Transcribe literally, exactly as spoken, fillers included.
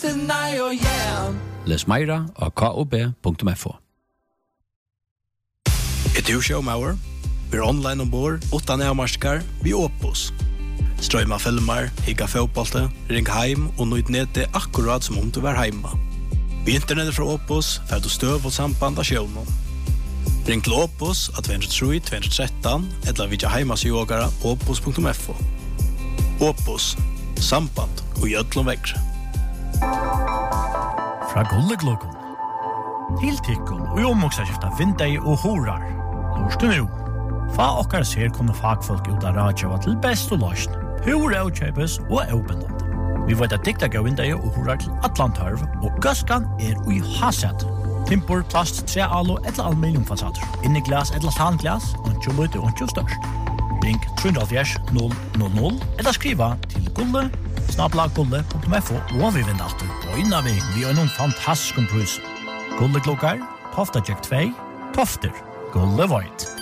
tonight, oh yeah. Les meira av k o b punktum f o. Er du showmauer? Vi er online ombord, utan avmarskar, vi Opus. Strøyma filmer, higga fotbollte, ring heim og nøyd nete akkurat som om du var heima. Vi internettet fra Opus, får du støv og samband av sjøvnen. Ring til Opus av två tre tre två ett tre eller vidja heimasjågara opus punktum f o. Opus, samband og gjødlom vekkre. Fra Gulleglokon. Til tikkun og omoksaskifta vindei og horar. Lorstu nu. Fa okkar ser kunne fagfolk ut av radjava til best og løsn. Hur avkjøpes og avbindende. Vi vet at dikta gav vindei og horar til Atlantarv, og gaskan er ui hasset. Timpor, plast, tre alo eller aluminiumfasader. Inni glas eller tanglas, og lite og størst. Ring tre null null null eller skriva til gulle snabla gulle punktum f o og vi vinner alltid bøyna vi vi har noen fantastisk pris. Gulle klokkar, Tofta Jack två, Tofter, Gulle White.